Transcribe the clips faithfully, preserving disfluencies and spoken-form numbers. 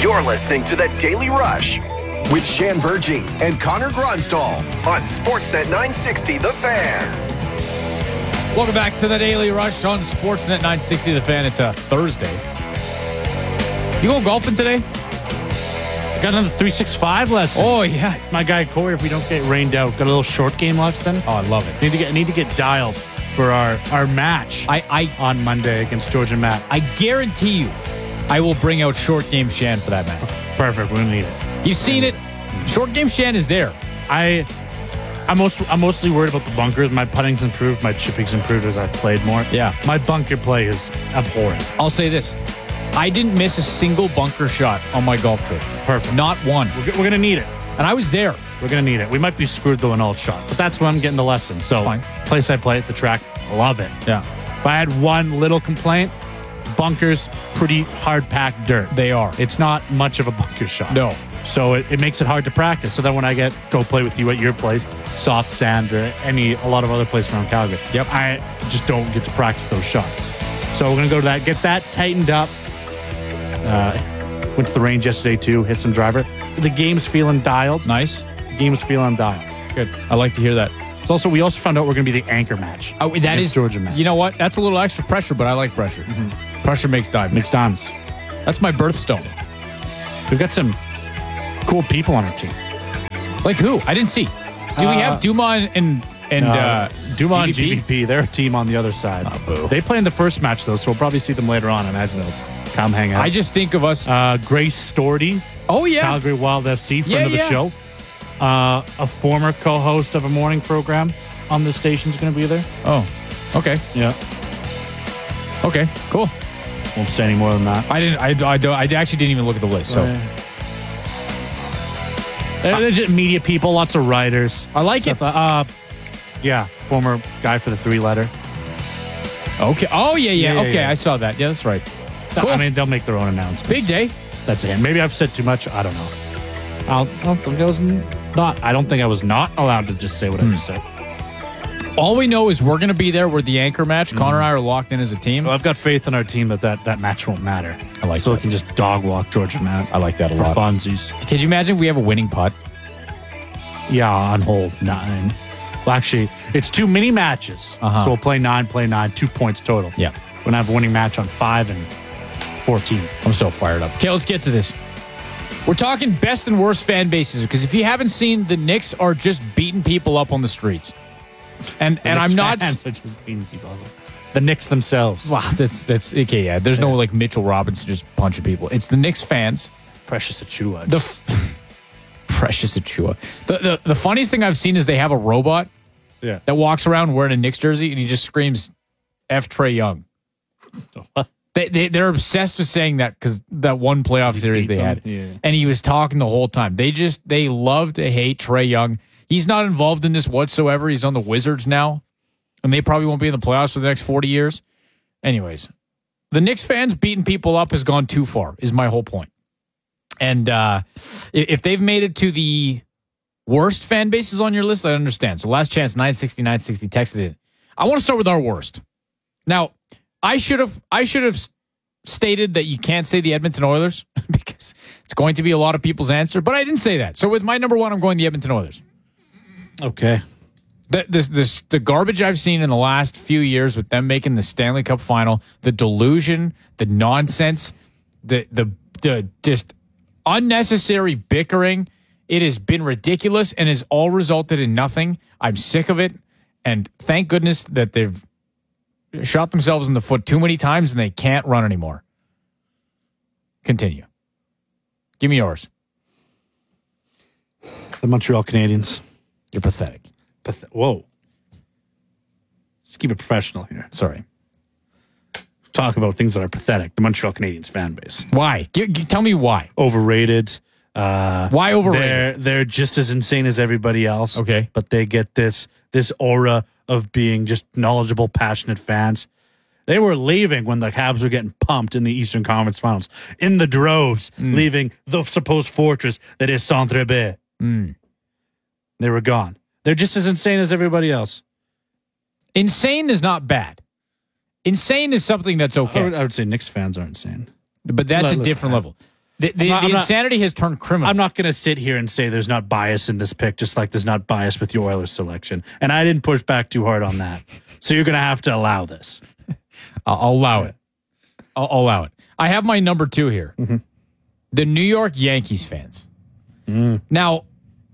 You're listening to The Daily Rush with Shan Bergey and Connor Gronstal on Sportsnet nine sixty The Fan. Welcome back to The Daily Rush on Sportsnet nine sixty The Fan. It's a Thursday. You going golfing today? Got another three sixty-five lesson. Oh, yeah. My guy Corey, if we don't get rained out, got a little short game lesson. Oh, I love it. Need to get need to get dialed for our, our match I, I, on Monday against George and Matt. I guarantee you I will bring out Short Game Shan for that match. Perfect. We're going to need it. You've seen it. Short Game Shan is there. I, I'm, most, I'm mostly worried about the bunkers. My putting's improved. My chipping's improved as I've played more. Yeah. My bunker play is abhorrent. I'll say this. I didn't miss a single bunker shot on my golf trip. Perfect. Not one. We're, we're going to need it. And I was there. We're going to need it. We might be screwed though in all shot, but that's where I'm getting the lesson. So, It's fine. place I play at the track, love it. Yeah. If I had one little complaint, bunkers, pretty hard-packed dirt. They are. It's not much of a bunker shot. No. So it, it makes it hard to practice. So then when I get go play with you at your place, soft sand or any a lot of other places around Calgary, Yep. I just don't get to practice those shots. So we're gonna go to that, get that tightened up. Uh, went to the range yesterday too, hit some driver. The game's feeling dialed. Nice. The game's feeling dialed. Good. I like to hear that. It's also we also found out we're gonna be the anchor match. Oh, that against is, Georgia Matt. you know what? That's a little extra pressure, but I like pressure. Mm-hmm. Pressure makes diamonds. Makes diamonds. That's my birthstone. We've got some cool people on our team. Like who? I didn't see. Do we Uh, have Duma and and Uh, uh, Duma and G V P? G V P, they're a team on the other side. Oh, boo. They play in the first match though, so we'll probably see them later on. I imagine they'll come hang out. I just think of us. uh, Grace Storty, oh yeah, Calgary Wild F C, friend Yeah, of the yeah. show. Uh, a former co-host of a morning program on the station is going to be there. oh, okay, Yeah, okay, cool. won't say any more than that. I didn't. I, I don't. I actually didn't even look at the list. So They're, they're just media people, lots of writers. I like it. Stuff, uh, yeah, former guy for the three-letter. Okay. Oh yeah, yeah. Yeah, yeah, okay, yeah. I saw that. Yeah, that's right. Cool. I mean, they'll make their own announcements. Big day. That's it. Maybe I've said too much. I don't know. I'll, I don't think I was not. I don't think I was not allowed to just say what I just said. All we know is we're going to be there. We're the anchor match. Connor and I are locked in as a team. Well, I've got faith in our team that that, that match won't matter. I like so that. we can just dog walk Georgia Matt. I like that a for lot. funsies. Could you imagine if we have a winning putt? Yeah, on hole nine. Well, actually, it's two mini matches. Uh-huh. So we'll play nine, play nine, two points total. Yeah. We're going to have a winning match on five and fourteen. I'm so fired up. Okay, let's get to this. We're talking best and worst fan bases because if you haven't seen, the Knicks are just beating people up on the streets. And The and Knicks I'm not. fans are just beating people up. The Knicks themselves. Wow, that's that's okay. Yeah, there's no Yeah. like Mitchell Robinson just punching people. It's the Knicks fans. Precious Achua. The f- Precious Achua. The, the the funniest thing I've seen is they have a robot yeah. that walks around wearing a Knicks jersey and he just screams F Trae Young. They, they, they're obsessed with saying that because that one playoff He series beat they them? had. Yeah. And he was talking the whole time. They just, they love to hate Trae Young. He's not involved in this whatsoever. He's on the Wizards now. And they probably won't be in the playoffs for the next forty years. Anyways, the Knicks fans beating people up has gone too far, is my whole point. And uh, if they've made it to the worst fan bases on your list, I understand. So last chance, nine sixty, nine sixty, texted in. I want to start with our worst. Now, I should have I should have stated that you can't say the Edmonton Oilers because it's going to be a lot of people's answer, but I didn't say that. So with my number one, I'm going the Edmonton Oilers. Okay. The, this, this, the garbage I've seen in the last few years with them making the Stanley Cup final, the delusion, the nonsense, the the, the just unnecessary bickering, it has been ridiculous and has all resulted in nothing. I'm sick of it, and thank goodness that they've shot themselves in the foot too many times and they can't run anymore. Continue. Give me yours. The Montreal Canadiens. You're pathetic. Path- Whoa. Let's keep it professional here. Sorry. Talk about things that are pathetic. The Montreal Canadiens fan base. Why? G- g- tell me why. Overrated. Uh, Why overrated? They're, they're just as insane as everybody else. Okay. But they get this this aura of being just knowledgeable, passionate fans. They were leaving when the Habs were getting pumped in the Eastern Conference Finals. In the droves, Mm. leaving the supposed fortress that is Saint-Tropez. Mm. They were gone. They're just as insane as everybody else. Insane is not bad. Insane is something that's okay. I would, I would say Knicks fans are insane. But that's Let- a listen, different I- level. The, the, not, the not, insanity has turned criminal. I'm not going to sit here and say there's not bias in this pick, just like there's not bias with your Oilers selection. And I didn't push back too hard on that. So you're going to have to allow this. I'll, I'll allow it. I'll, I'll allow it. I have my number two here. Mm-hmm. The New York Yankees fans. Mm. Now,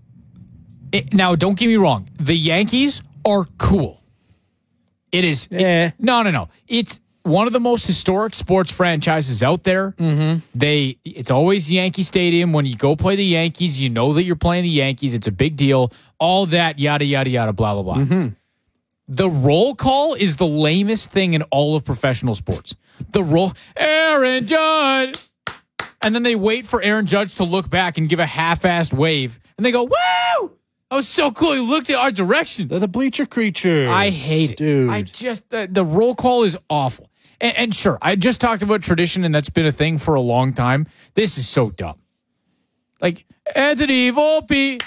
it, now don't get me wrong. The Yankees are cool. It is. Yeah. It, no, no, no. It's one of the most historic sports franchises out there. Mm-hmm. They. It's always Yankee Stadium. When you go play the Yankees, you know that you're playing the Yankees. It's a big deal. All that, yada, yada, yada, blah, blah, blah. Mm-hmm. The roll call is the lamest thing in all of professional sports. The roll, Aaron Judge. And then they wait for Aaron Judge to look back and give a half-assed wave. And they go, woo! That was so cool. He looked at our direction. They're the bleacher creatures. I hate it. Dude. I just, the, the roll call is awful. And, and sure, I just talked about tradition, and that's been a thing for a long time. This is so dumb. Like, Anthony Volpe.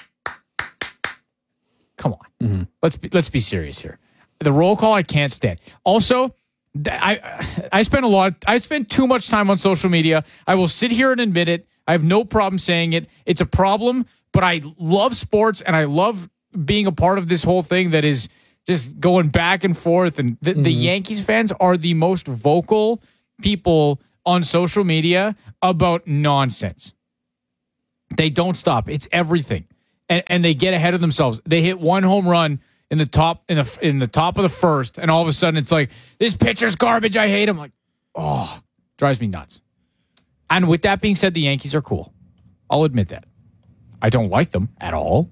Come on. Mm-hmm. Let's be, let's be serious here. The roll call I can't stand. Also, I I spend a lot. I spend too much time on social media. I will sit here and admit it. I have no problem saying it. It's a problem, but I love sports and I love being a part of this whole thing that is just going back and forth. And the, mm-hmm. the Yankees fans are the most vocal people on social media about nonsense. They don't stop. It's everything, and and they get ahead of themselves. They hit one home run in the top in the in the top of the first, and all of a sudden it's like, this pitcher's garbage. I hate him. Like, oh, drives me nuts. And with that being said, the Yankees are cool. I'll admit that. I don't like them at all,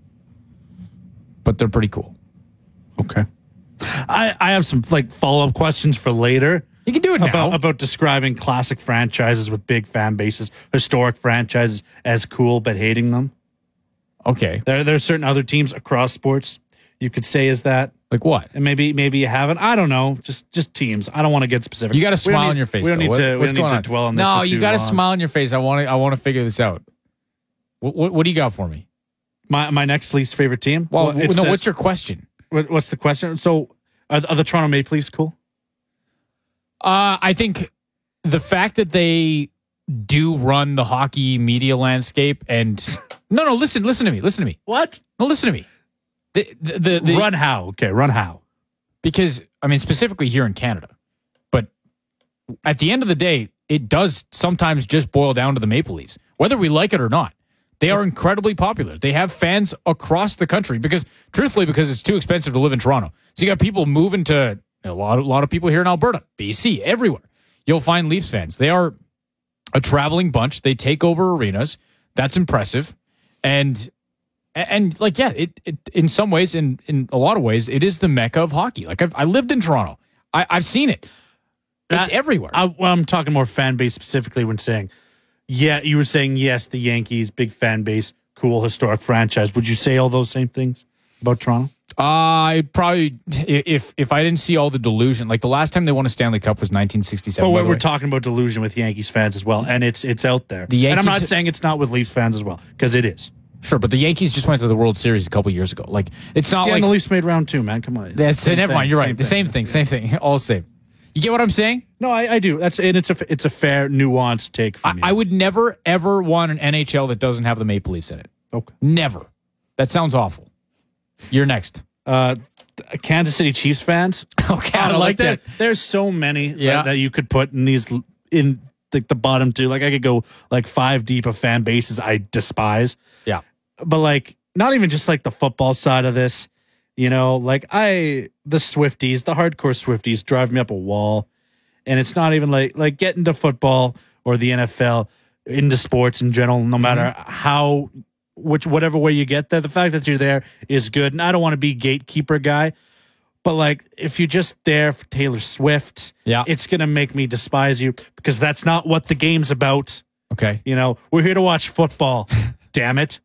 but they're pretty cool. Okay. I, I have some like follow up questions for later. You can do it now. About, about describing classic franchises with big fan bases, historic franchises as cool but hating them. Okay. There, there are certain other teams across sports you could say is that. Like what? And maybe maybe you haven't. I don't know. Just just teams. I don't want to get specific. You got a smile need, on your face. We don't though. need what, to. We don't need to on? dwell on this. No, you got a long. smile on your face. I want to. I want to figure this out. What, what, what do you got for me? My my next least favorite team. Well, well no. the, what's your question? What, what's the question? So, are, are the Toronto Maple Leafs cool? Uh, I think the fact that they do run the hockey media landscape and no, no. Listen, listen to me. Listen to me. What? No, listen to me. The, the, the, the, run how? Okay, run how? Because, I mean, specifically here in Canada. But at the end of the day, it does sometimes just boil down to the Maple Leafs, whether we like it or not. They are incredibly popular. They have fans across the country because, truthfully, because it's too expensive to live in Toronto. So you got people moving to a lot, a lot of people here in Alberta, B C, everywhere. You'll find Leafs fans. They are a traveling bunch. They take over arenas. That's impressive. And... And like, yeah, it, it in some ways, in, in a lot of ways, it is the mecca of hockey. Like I've, I lived in Toronto. I, I've seen it. It's that, everywhere. I, well, I'm talking more fan base specifically when saying, yeah, you were saying, yes, the Yankees, big fan base, cool, historic franchise. Would you say all those same things about Toronto? Uh, I probably, if if I didn't see all the delusion, like the last time they won a Stanley Cup was nineteen sixty-seven. Oh, we're, we're talking about delusion with Yankees fans as well. And it's, it's out there. The Yankees, and I'm not saying it's not with Leafs fans as well, because it is. Sure, but the Yankees just went to the World Series a couple years ago. Like it's not yeah, like and the Leafs made round two, man. Come on, that's never thing, mind. You're right. Same the same thing, thing. same thing, all the same. You get what I'm saying? No, I, I do. That's and it's a it's a fair, nuanced take from you. I, I would never ever want an N H L that doesn't have the Maple Leafs in it. Okay, never. That sounds awful. You're next. Uh, Kansas City Chiefs fans. Okay, I, I like that. that. There's so many yeah. that, that you could put in these in the, the bottom two. Like I could go like five deep of fan bases I despise. Yeah. But like not even just like the football side of this, you know, like I the Swifties, the hardcore Swifties drive me up a wall. And it's not even like like get into football or the N F L, into sports in general, no matter mm-hmm. how which whatever way you get there, the fact that you're there is good. And I don't want to be gatekeeper guy, but like if you're just there for Taylor Swift, yeah, it's gonna make me despise you because that's not what the game's about. Okay. You know, we're here to watch football. Damn it.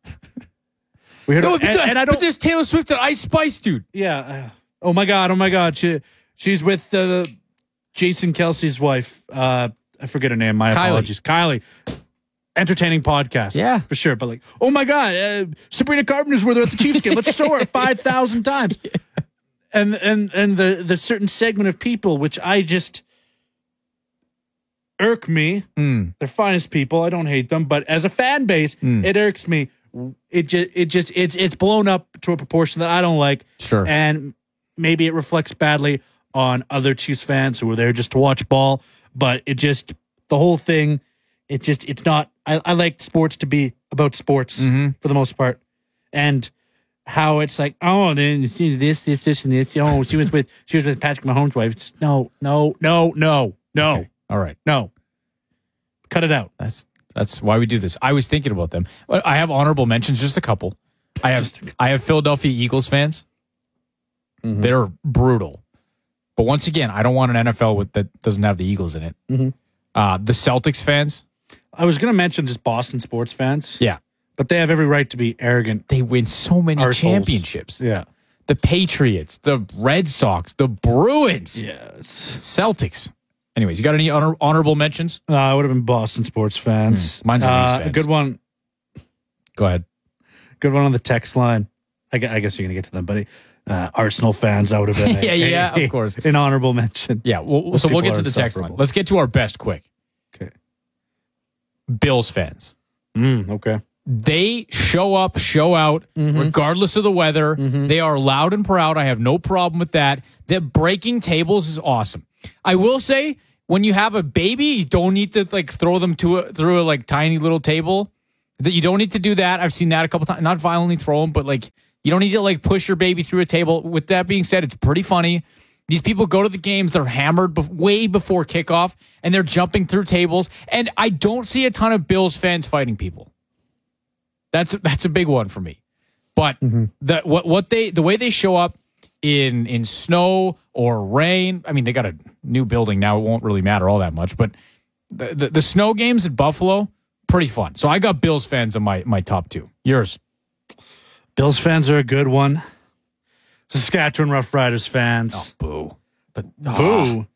We're here no, to, but, and, the, and I don't. But there's Taylor Swift and Ice Spice, dude. Yeah. Uh, oh my god. Oh my god. She she's with uh, Jason Kelsey's wife. Uh, I forget her name. My Kylie. apologies. Kylie. Entertaining podcast. Yeah, for sure. But like, oh my god, uh, Sabrina Carpenter's with her at the Chiefs game. Let's show her five thousand times. Yeah. And and and the the certain segment of people which I just irk me. Mm. They're finest people. I don't hate them, but as a fan base, Mm. it irks me. It just, it just, it's, it's blown up to a proportion that I don't like. Sure. And maybe it reflects badly on other Chiefs fans who were there just to watch ball. But it just, the whole thing, it just, it's not. I, I like sports to be about sports Mm-hmm. for the most part, and how it's like, oh, then this, this, this, and this. Oh, she was with, she was with Patrick Mahomes' wife. It's, no, no, no, no, no, Okay. All right. no. Cut it out. That's that's why we do this. I was thinking about them. I have honorable mentions, just a couple. I have Just a couple. I have Philadelphia Eagles fans. Mm-hmm. They're brutal. But once again, I don't want an N F L with, that doesn't have the Eagles in it. Mm-hmm. Uh, the Celtics fans, I was going to mention just Boston sports fans, yeah, but they have every right to be arrogant. they win so many Arseholes. championships. Yeah. The Patriots, the Red Sox, the Bruins, Yes. Celtics. Anyways, you got any honor- honorable mentions? Uh, I would have been Boston sports fans. Hmm. Mine's a Leafs uh, fans. a good one. Go ahead. Good one on the text line. I, gu- I guess you're going to get to them, buddy. Uh, Arsenal fans, I would have been. Yeah, a, yeah, a- of course. An honorable mention. Yeah, well, Those so we'll people get to are the text line. insufferable. Let's get to our best quick. Okay. Bills fans. Mm, okay. They show up, show out, regardless of the weather. They are loud and proud. I have no problem with that. That breaking tables is awesome. I will say, when you have a baby, you don't need to like throw them to a, through a like tiny little table. That you don't need to do that. I've seen that a couple times. Not violently throw them, but like you don't need to like push your baby through a table. With that being said, it's pretty funny. These people go to the games, they're hammered bef- way before kickoff, and they're jumping through tables. And I don't see a ton of Bills fans fighting people. That's that's a big one for me. But the what what they the way they show up in in snow or rain. I mean, they got a new building now. It won't really matter all that much. But the the, the snow games at Buffalo, pretty fun. So I got Bills fans on my my top two. Yours? Bills fans are a good one. Saskatchewan Roughriders fans. Oh, boo. But Boo.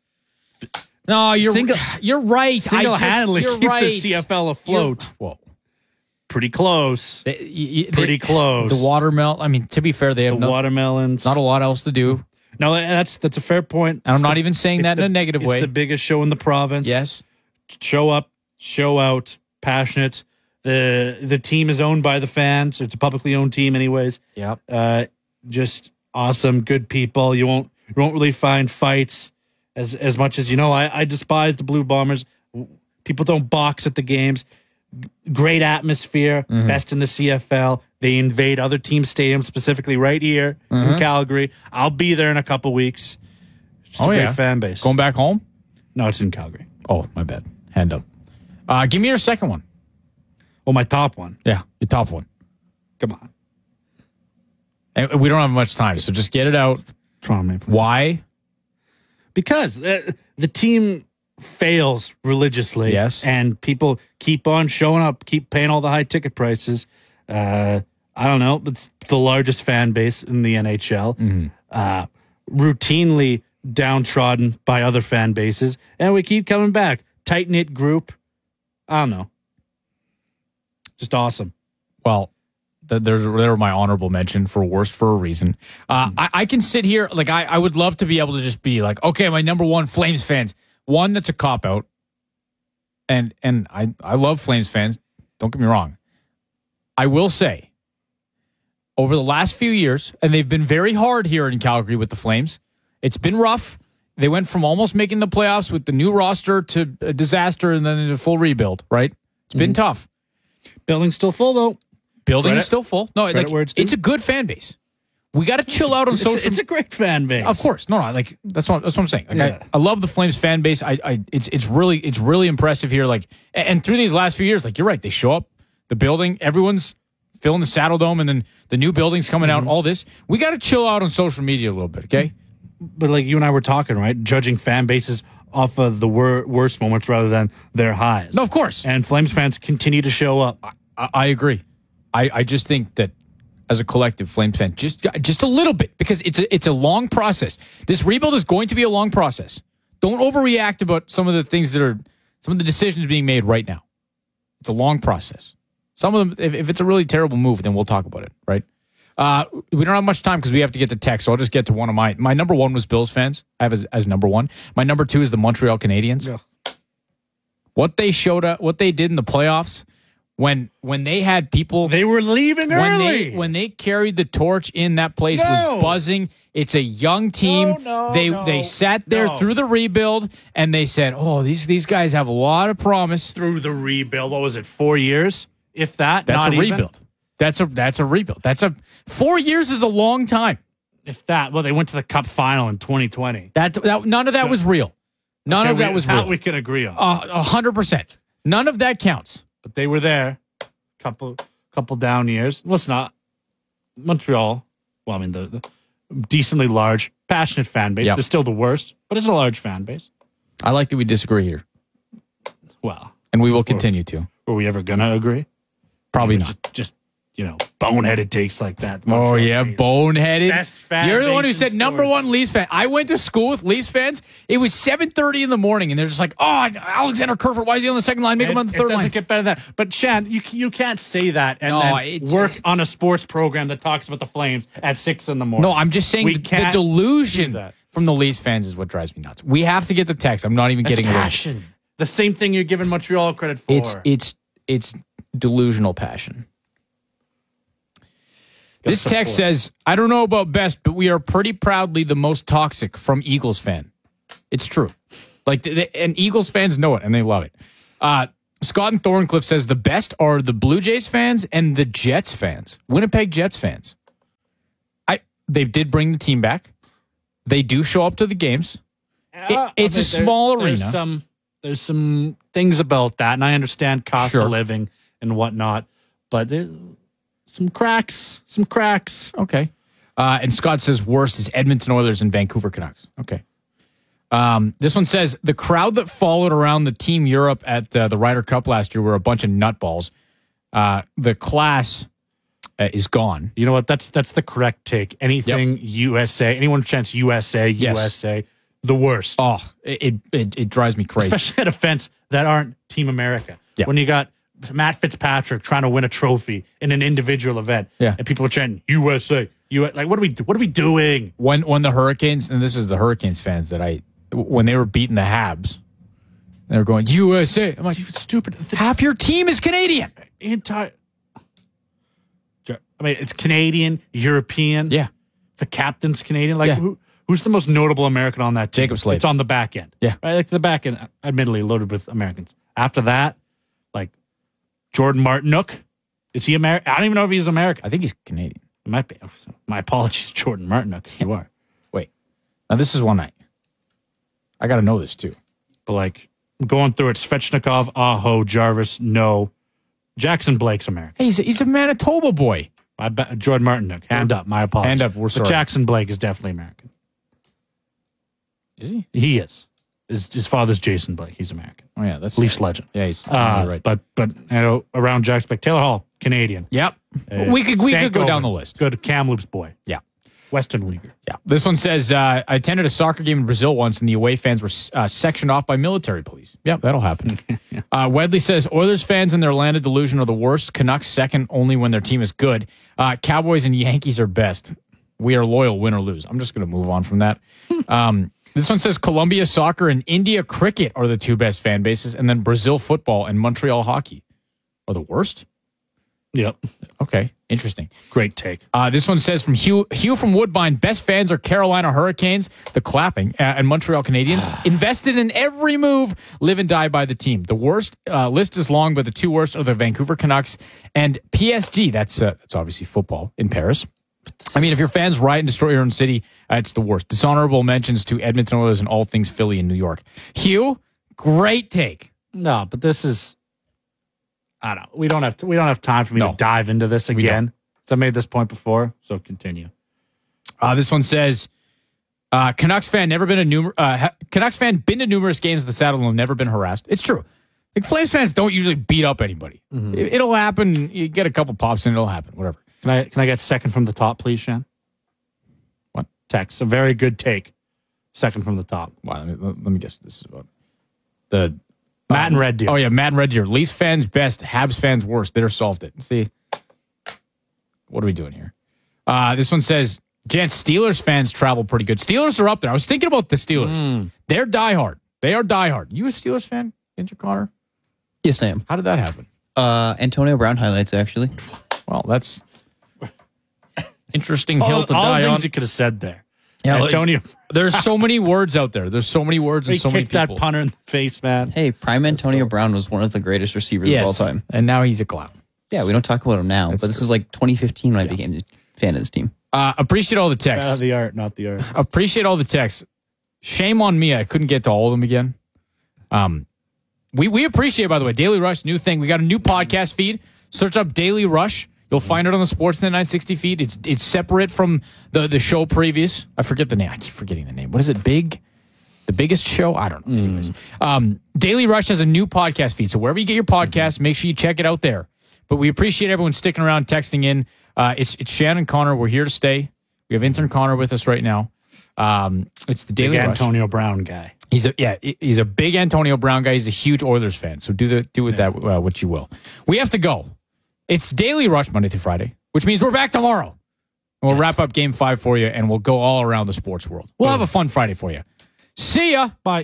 no, you're Single- you're right. I just- Single-handedly you're keep right. the C F L afloat. You're- Whoa. Pretty close. They- y- y- Pretty they- close. The watermelon. I mean, to be fair, they The have no, watermelons. not a lot else to do. No, that's that's a fair point. And I'm It's not the- even saying it's that in the- a negative it's way. the biggest show in the province. Yes. Show up, show out, passionate. The the team is owned by the fans. It's a publicly owned team, anyways. Yep. Uh, just awesome, good people. You won't you won't really find fights as as much as you know. I, I despise the Blue Bombers. People don't box at the games. Great atmosphere, Mm-hmm. best in the C F L. They invade other team stadiums, specifically right here Mm-hmm. in Calgary. I'll be there in a couple weeks. Just a Oh, great yeah. fan base. Going back home? No, it's in Calgary. Oh, my bad. Hand up. Uh, give me your second one. Oh, my top one. Yeah, your top one. Come on, And we don't have much time, so just get it out. Toronto Maple Leafs. Why? Because the, the team fails religiously. Yes. And people keep on showing up, keep paying all the high ticket prices. Uh, I don't know. It's the largest fan base in the N H L. Mm-hmm. Uh, routinely downtrodden by other fan bases. And we keep coming back. Tight knit group. I don't know. Just awesome. Well, th- there's they were my honorable mention for worst for a reason. Uh, I, I can sit here like I, I would love to be able to just be like, okay, my number one Flames fans. One that's a cop out, and and I I love Flames fans. Don't get me wrong. I will say, over the last few years, and they've been very hard here in Calgary with the Flames. It's been rough. They went from almost making the playoffs with the new roster to a disaster, and then a full rebuild. Right? It's been tough. Building's still full, though. Building Credit- is still full. No, credit like, where it's, it's due. a good fan base. We got to chill out on It's, social. it's a great fan base. of course, no, no, like that's what that's what I'm saying. Like, Yeah. I, I love the Flames fan base. I, I, it's it's really it's really impressive here. Like, and, and through these last few years, like you're right, they show up, the building, everyone's filling the Saddle Dome, and then the new building's coming Mm-hmm. out. All this, we got to chill out on social media a little bit, okay? But like you and I were talking, right? Judging fan bases off of the wor- worst moments rather than their highs. No, of course, And Flames fans continue to show up. I, I agree. I, I just think that as a collective Flames fan, just just a little bit, because it's a, it's a long process. This rebuild is going to be a long process. Don't overreact about some of the things that are, some of the decisions being made right now. It's a long process. Some of them, if, if it's a really terrible move, then we'll talk about it, right? Uh, we don't have much time because we have to get to text, so I'll just get to one of my, my number one was Bills fans. I have as, as number one. My number two is the Montreal Canadiens. Yeah. What they showed up, what they did in the playoffs, when when they had people, They were leaving when early. they when they carried the torch in, that place No. was buzzing. It's a young team. No, no, they no, they sat there no. through the rebuild and they said, "Oh, these these guys have a lot of promise." Through the rebuild, what was it, four years? If that, That's not a even? rebuild. That's a that's a rebuild. That's a four years is a long time. If that, well, they went to the Cup final in twenty twenty. That, that none of that was real. None Okay, of that we- was that real. we can agree on. Uh, A hundred percent. None of that counts. But they were there. Couple, couple down years. Well, it's not Montreal. Well, I mean the, the decently large, passionate fan base. Yep. They're still the worst, but it's a large fan base. I like that we disagree here, Well, and we will continue to. were we ever gonna agree? Probably Just, not. just you know, boneheaded takes like that. Oh Montreal yeah, crazy. boneheaded. Best fan You're the one who base in said number sports. one Leafs fan. I went to school with Leafs fans. It was seven thirty in the morning, and they're just like, "Oh, Alexander Kerfoot, why is he on the second line? Make It, him on the it third doesn't line." get better than that. But Shan, you you can't say that and No, then it's- work it's- on a sports program that talks about the Flames at six in the morning. No, I'm just saying We the, the can't delusion do that. from the Leafs fans is what drives me nuts. We have to get the text. I'm not even That's getting it. passion. The same thing you're giving Montreal credit for. It's it's it's delusional passion. This text support. says, I don't know about best, but we are pretty proudly the most toxic from Eagles fan. It's true. Like, the, the- and Eagles fans know it, and they love it. Uh, Scott and Thorncliffe says the best are the Blue Jays fans and the Jets fans. Winnipeg Jets fans. I They did bring the team back. They do show up to the games. Yeah, it's a I mean, small there- There's arena. some, there's some things about that, and I understand cost Sure. of living and whatnot, but there's some cracks, some cracks. Okay. Uh, and Scott says worst is Edmonton Oilers and Vancouver Canucks. Okay. Um, this one says the crowd that followed around the Team Europe at uh, the Ryder Cup last year were a bunch of nutballs. Uh, the class uh, is gone. You know what? That's that's the correct take. Anything U S A, anyone chance U S A, Yes. U S A, the worst. Oh, it it, it drives me crazy. Especially at events that aren't Team America. Yeah. When you got Matt Fitzpatrick trying to win a trophy in an individual event, Yeah. and people are chanting U S A, U S A. Like, what are we? What are we doing? When when the Hurricanes, and this is the Hurricanes fans that I, when they were beating the Habs, they were going U S A. I'm like, It's stupid. The half your team is Canadian. entire. I mean, it's Canadian, European. Yeah. The captain's Canadian. Like, Yeah. who, who's the most notable American on that team? Jacob Slavin. It's on the back end. Yeah. Right? Like, the back end, admittedly, loaded with Americans. After that, like, Jordan Martinook. Is he American? I don't even know if he's American. I think he's Canadian. It might be. My apologies, Jordan Martinook, if you are. Wait. Now, this is one night. I got to know this, too. But, like, going through it, Svechnikov, Aho, Jarvis, no. Jackson Blake's American. Hey, he's a, he's a Manitoba boy. I bet Jordan Martinook. Hand up. My apologies. Hand up, we're but sorry. Jackson Blake is definitely American. Is he? He is. His, his father's Jason Blake. He's American. Oh, yeah. That's Leafs legend. Yeah, he's Uh, you're right. But but you know, around Jackson Blake, Taylor Hall, Canadian. Yep. Uh, we could we could go Stankoven, down the list. Good Kamloops boy. Yeah. Weston Uyghur. Yeah. This one says uh, I attended a soccer game in Brazil once, and the away fans were uh, sectioned off by military police. Yep, that'll happen. uh, Wedley says Oilers fans in their land of delusion are the worst. Canucks second only when their team is good. Uh, Cowboys and Yankees are best. We are loyal, win or lose. I'm just going to move on from that. um, this one says Colombia soccer and India cricket are the two best fan bases, and then Brazil football and Montreal hockey are the worst. Yep. Okay, interesting. Great take. Uh, this one says from Hugh Hugh from Woodbine, best fans are Carolina Hurricanes, the clapping, uh, and Montreal Canadiens. Invested in every move, live and die by the team. The worst uh, list is long, but the two worst are the Vancouver Canucks and P S G. That's uh, that's obviously football in Paris. I mean, if your fans riot and destroy your own city, uh, it's the worst. Dishonorable mentions to Edmonton Oilers and all things Philly and New York. Hugh, great take. No, but this is. I don't. We don't have. To, we don't have time for me No. to dive into this don't. again. So I made this point before. So continue. Uh, this one says, uh, Canucks fan never been a numer- uh, ha- Canucks fan been to numerous games of the Saddledome, never been harassed. It's true. Like Flames fans don't usually beat up anybody. It, it'll happen. You get a couple pops and it'll happen. Whatever. Can I can I get second from the top, please, Shan? What? Text. A very good take. Second from the top. Wow. Let me, let me guess what this is about. The Matt and Red Deer. Oh yeah, Matt and Red Deer. Leafs fans best, Habs fans worst. They're solved it. See, what are we doing here? Uh, this one says, Gents, Steelers fans travel pretty good. Steelers are up there. I was thinking about the Steelers. They're diehard. They are diehard. You a Steelers fan, Inter Connor? Yes, I am. How did that happen? Uh, Antonio Brown highlights, actually. Well, that's interesting hill all, to all die things on. you could have said there. Yeah, like, Antonio. there's so many words out there. There's so many words and He so many kicked people. that punter in the face, man. Hey, prime Antonio Brown was one of the greatest receivers yes, of all time. and now he's a clown. Yeah, we don't talk about him now, That's but this true. was like twenty fifteen when I became a fan of this team. Uh, appreciate all the texts. Uh, the art, not the art. appreciate all the texts. Shame on me. I couldn't get to all of them again. Um, we, we appreciate, by the way, Daily Rush, new thing. We got a new podcast feed. Search up Daily Rush. You'll find it on the Sportsnet nine sixty feed. It's it's separate from the, the show previous. I forget the name. I keep forgetting the name. What is it? Big? The biggest show? I don't know. Mm. Anyways, um, Daily Rush has a new podcast feed. So wherever you get your podcast, make sure you check it out there. But we appreciate everyone sticking around, texting in. Uh, it's it's Shannon Connor. We're here to stay. We have intern Connor with us right now. Um, it's the Daily Big Rush. Antonio Brown guy. He's a yeah. He's a big Antonio Brown guy. He's a huge Oilers fan. So do the do with yeah. that uh, what you will. We have to go. It's Daily Rush Monday through Friday, which means we're back tomorrow. We'll yes. wrap up Game Five for you, and we'll go all around the sports world. We'll have a fun Friday for you. See ya. Bye.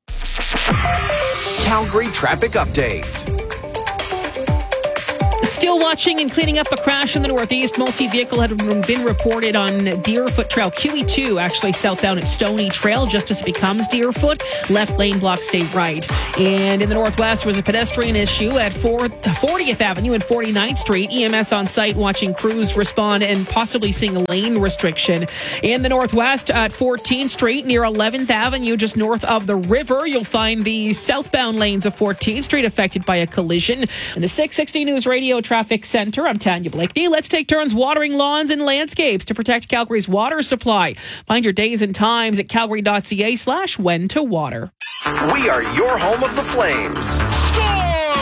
Calgary traffic update. Still watching and cleaning up a crash in the Northeast. Multi-vehicle had been reported on Deerfoot Trail. Q E two, actually southbound at Stony Trail, just as it becomes Deerfoot. Left lane block, stay right. And in the Northwest, there was a pedestrian issue at fortieth Avenue and forty-ninth Street. E M S on site watching crews respond and possibly seeing a lane restriction. In the Northwest, at fourteenth Street near eleventh Avenue, just north of the river, you'll find the southbound lanes of fourteenth Street affected by a collision. In the six sixty News Radio Traffic Center, I'm Tanya Blakeney. Let's take turns watering lawns and landscapes to protect Calgary's water supply. Find your days and times at calgary.ca slash when to water. We are your home of the Flames. Score!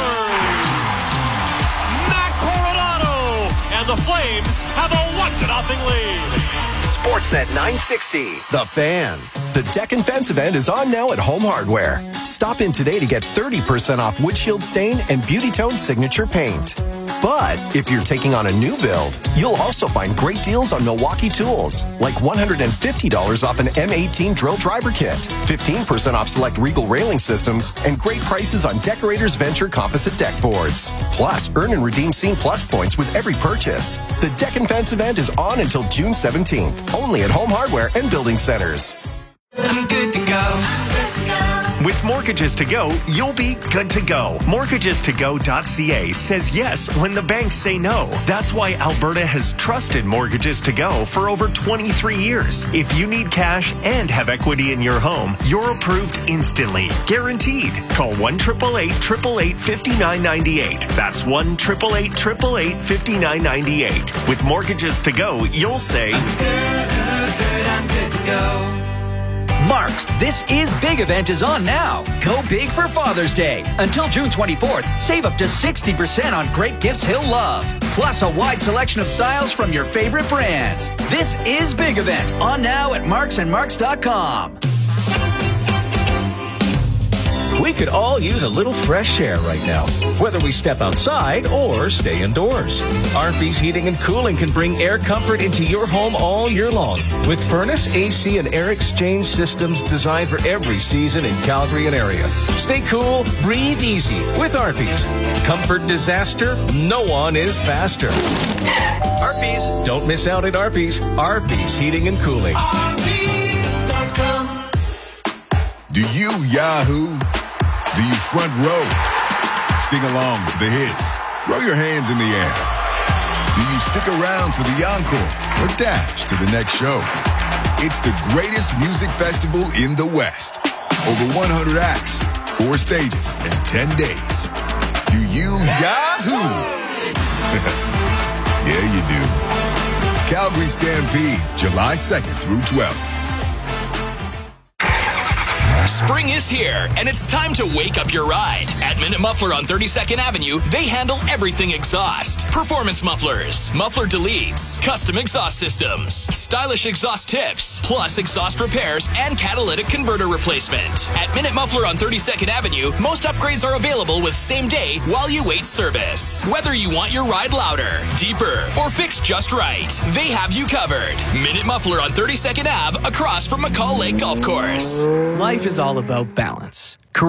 Matt Coronado! And the Flames have a one to nothing lead. Sportsnet nine sixty, The Fan. The Deck and Fence event is on now at Home Hardware. Stop in today to get thirty percent off windshield stain and Beauty Tone signature paint. But if you're taking on a new build, you'll also find great deals on Milwaukee tools, like one hundred fifty dollars off an M eighteen drill driver kit, fifteen percent off select Regal railing systems, and great prices on Decorators Venture composite deck boards. Plus, earn and redeem Scene Plus points with every purchase. The Deck and Fence event is on until June seventeenth, only at Home Hardware and Building Centers. I'm good to go. With Mortgages to Go, you'll be good to go. mortgages to go dot c a says yes when the banks say no. That's why Alberta has trusted Mortgages to Go for over twenty-three years. If you need cash and have equity in your home, you're approved instantly. Guaranteed. Call one eight eight eight, eight eight eight, five nine nine eight. That's one eight eight eight, eight eight eight, five nine nine eight. With Mortgages to Go, you'll say, I'm good, good, good, I'm good to go. Mark's This Is Big event is on now. Go big for Father's Day. Until June twenty-fourth, save up to sixty percent on great gifts he'll love. Plus a wide selection of styles from your favorite brands. This Is Big event on now at marks and marks dot com. We could all use a little fresh air right now, whether we step outside or stay indoors. Arby's Heating and Cooling can bring air comfort into your home all year long with furnace, A C, and air exchange systems designed for every season in Calgary and area. Stay cool, breathe easy with Arby's. Comfort disaster, no one is faster. Arby's. Don't miss out at Arby's. Arby's Heating and Cooling. Arby's dot com. Do you Yahoo? Do you front row? Sing along to the hits. Throw your hands in the air. Do you stick around for the encore or dash to the next show? It's the greatest music festival in the West. Over one hundred acts, four stages, and ten days. Do you Yahoo? Yeah, you do. Calgary Stampede, July second through twelfth. Spring is here, and it's time to wake up your ride. At Minute Muffler on thirty-second Avenue, they handle everything exhaust. Performance mufflers, muffler deletes, custom exhaust systems, stylish exhaust tips, plus exhaust repairs and catalytic converter replacement. At Minute Muffler on thirty-second Avenue, most upgrades are available with same day while you wait service. Whether you want your ride louder, deeper, or fixed just right, they have you covered. Minute Muffler on thirty-second Avenue, across from McCall Lake Golf Course. Life is all about balance. Career,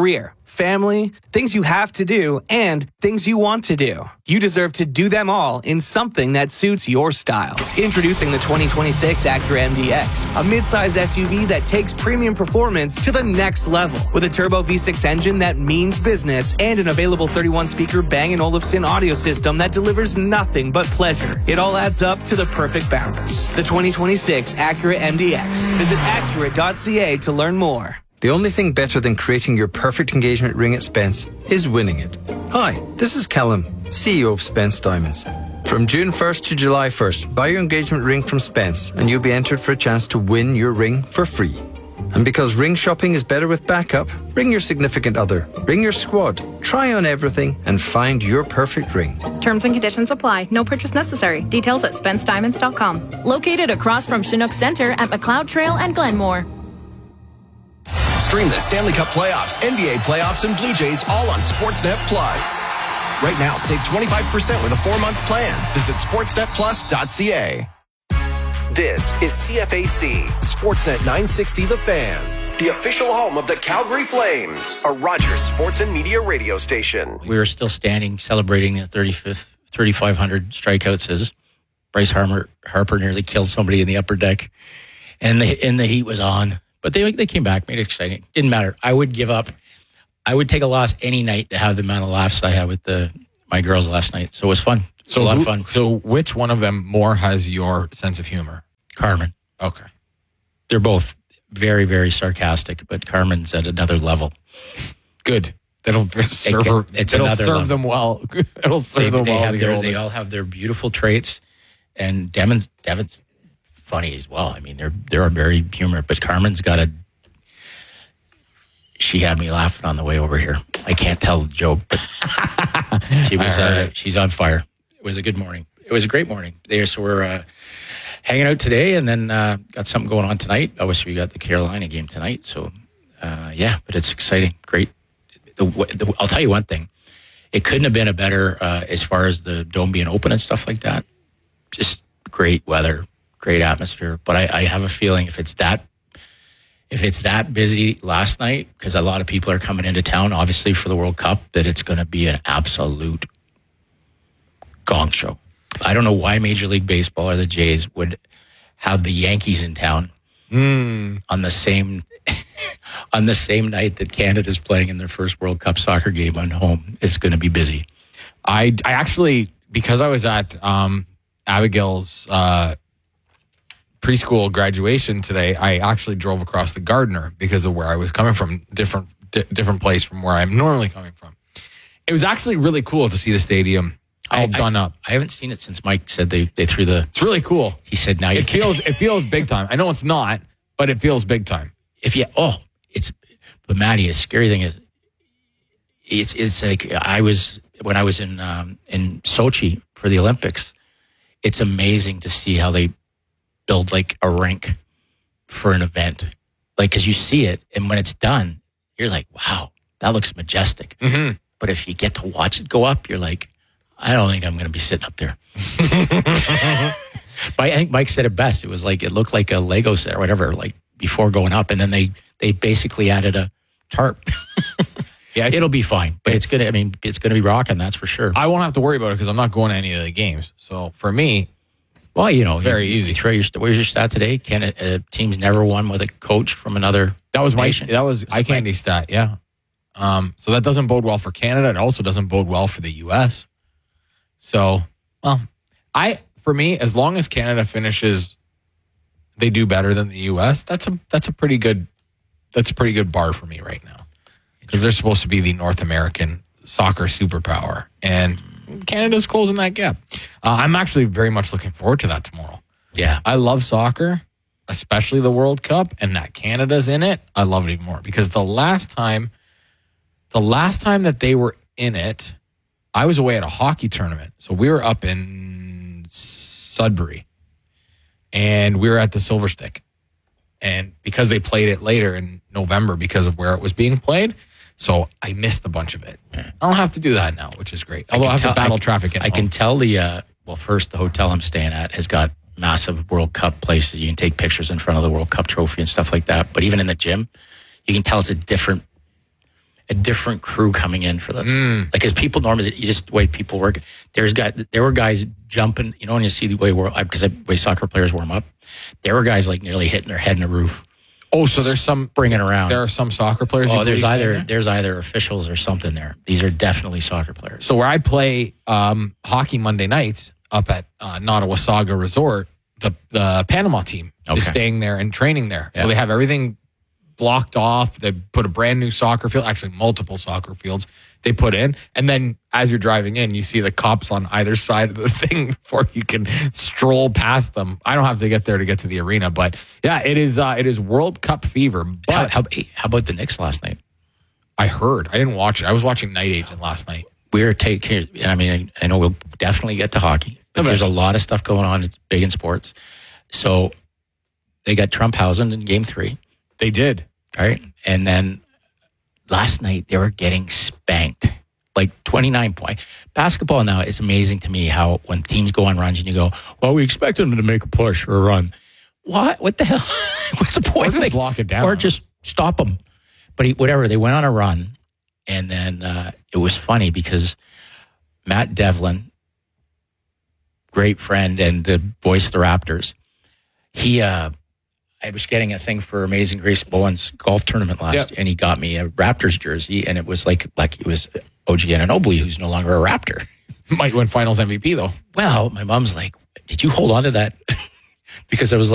family, things you have to do, and things you want to do. You deserve to do them all in something that suits your style. Introducing the twenty twenty-six Acura M D X, a midsize S U V that takes premium performance to the next level. With a turbo V six engine that means business and an available thirty-one speaker Bang and Olufsen audio system that delivers nothing but pleasure. It all adds up to the perfect balance. The twenty twenty-six Acura M D X. Visit Acura dot C A to learn more. The only thing better than creating your perfect engagement ring at Spence is winning it. Hi, this is Callum, C E O of Spence Diamonds. From June first to July first, buy your engagement ring from Spence and you'll be entered for a chance to win your ring for free. And because ring shopping is better with backup, bring your significant other, bring your squad, try on everything and find your perfect ring. Terms and conditions apply. No purchase necessary. Details at spence diamonds dot com. Located across from Chinook Center at McLeod Trail and Glenmore. Stream the Stanley Cup playoffs, N B A playoffs, and Blue Jays all on Sportsnet Plus. Right now, save twenty-five percent with a four-month plan. Visit sportsnet plus dot c a. This is C F A C, Sportsnet nine sixty The Fan, the official home of the Calgary Flames, a Rogers Sports and Media radio station. We were still standing celebrating the thirty-fifth, thirty-five hundred strikeouts as Bryce Harper, Harper nearly killed somebody in the upper deck, and the, and the heat was on. But they they came back, made it exciting. Didn't matter. I would give up. I would take a loss any night to have the amount of laughs I had with the my girls last night. So it was fun. It was so a lot who, of fun. So which one of them more has your sense of humor? Carmen. Okay. They're both very, very sarcastic, but Carmen's at another level. Good. That'll serve, her, it's it'll another serve level. them well. It'll serve they, them they well. Have to their, get they all have their beautiful traits, and Devin's, Devin's funny as well. I mean, they're they're very humorous, but Carmen's got a. She had me laughing on the way over here. I can't tell the joke, but she was. Uh, she's on fire. It was a good morning. It was a great morning. There, so we're uh, hanging out today, and then uh, got something going on tonight. Obviously, we got the Carolina game tonight. So, uh, yeah, but it's exciting. Great. The, the, I'll tell you one thing. It couldn't have been a better uh, as far as the dome being open and stuff like that. Just great weather, great atmosphere. But I, I have a feeling if it's that. If it's that busy last night, because a lot of people are coming into town, obviously, for the World Cup, that it's going to be an absolute gong show. I don't know why Major League Baseball or the Jays would have the Yankees in town mm. on the same on the same night that Canada's playing in their first World Cup soccer game on home. It's going to be busy. I, I actually, because I was at um, Abigail's uh, preschool graduation today, I actually drove across the Gardiner because of where I was coming from, different di- different place from where I'm normally coming from. It was actually really cool to see the stadium all I, done I, up. I haven't seen it since Mike said they, they threw the... It's really cool. He said now you It feels it feels big time. I know it's not, but it feels big time. If you... Oh, it's... But Maddie, the scary thing is, it's it's like I was... When I was in um, in Sochi for the Olympics, it's amazing to see how they build like a rink for an event. Like, because you see it, and when it's done, you're like, wow, that looks majestic. Mm-hmm. But if you get to watch it go up, you're like, I don't think I'm going to be sitting up there. But I think Mike said it best. It was like, it looked like a Lego set or whatever, like before going up. And then they, they basically added a tarp. Yeah, it'll be fine. But it's, it's going to, I mean, it's going to be rocking, that's for sure. I won't have to worry about it because I'm not going to any of the games. So for me, well, you know, very you, easy. You throw your, where's your stat today? Can it, uh, teams never won with a coach from another That was nation? my, that was eye candy stat, yeah. Um, so that doesn't bode well for Canada. It also doesn't bode well for the U S. So, well, I for me, as long as Canada finishes, they do better than the U S. That's a that's a pretty good that's a pretty good bar for me right now because they're supposed to be the North American soccer superpower, and Canada's closing that gap. Uh, I'm actually very much looking forward to that tomorrow. Yeah, I love soccer, especially the World Cup, and that Canada's in it. I love it even more because the last time. The last time that they were in it, I was away at a hockey tournament. So we were up in Sudbury, and we were at the Silver Stick. And because they played it later in November because of where it was being played, so I missed a bunch of it. I don't have to do that now, which is great. Although I, I have tell, to battle I, traffic at I home. can tell the, uh, well, first, the hotel I'm staying at has got massive World Cup places. You can take pictures in front of the World Cup trophy and stuff like that. But even in the gym, you can tell it's a different a different crew coming in for this. Mm. Like, because people normally, you just the way people work. There's got there were guys jumping. You know, when you see the way we're because the way soccer players warm up, there were guys like nearly hitting their head in the roof. Oh, so there's some bringing around. There are some soccer players. Oh, you there's believe either staying there? there's either officials or something there. These are definitely soccer players. So where I play um, hockey Monday nights up at uh, Nottawasaga Resort, the the Panama team Okay. is staying there and training there. Yeah. So they have everything blocked off. They put a brand new soccer field, actually multiple soccer fields they put in. And then as you're driving in, you see the cops on either side of the thing before you can stroll past them. I don't have to get there to get to the arena, but yeah, it is uh, it is World Cup fever. But How, how, how about the Knicks last night? I heard. I didn't watch it. I was watching Night Agent last night. We're taking, and I mean, I know we'll definitely get to hockey, but there's a lot of stuff going on. It's big in sports. So they got Trumphausen in game three. They did. All right. And then last night they were getting spanked, like twenty-nine points. Basketball now, it's amazing to me how when teams go on runs and you go, well, we expect them to make a push or a run. What? What the hell? What's the point? Or just Like, lock it down. Or just stop them. But he, whatever, they went on a run. And then uh, it was funny because Matt Devlin, great friend and the voice of the Raptors, he, uh, I was getting a thing for Amazing Grace Bowen's golf tournament last Yep. year, and he got me a Raptors jersey, and it was like like it was O G Anunoby, who's no longer a Raptor. Might win Finals M V P though. Well, my mom's like, "Did you hold on to that?" Because I was like.